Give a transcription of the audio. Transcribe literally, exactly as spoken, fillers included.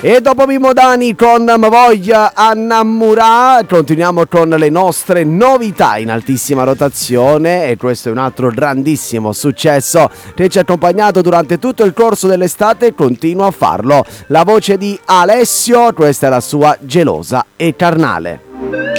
E dopo Mimmo Dani con Mavoia Annamura continuiamo con le nostre novità in altissima rotazione, e questo è un altro grandissimo successo che ci ha accompagnato durante tutto il corso dell'estate e continua a farlo. La voce di Alessio, questa è la sua Gelosa e Carnale.